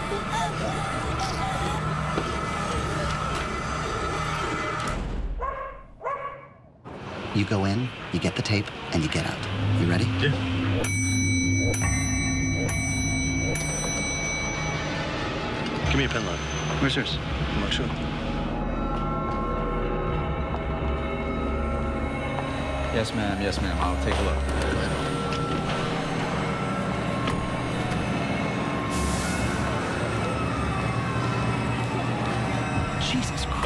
You go in, you get the tape, and you get out. You ready? Yeah. Give me a pen, lad. Where's yours? I'm not sure. Yes, ma'am. Yes, ma'am. I'll take a look. Jesus Christ.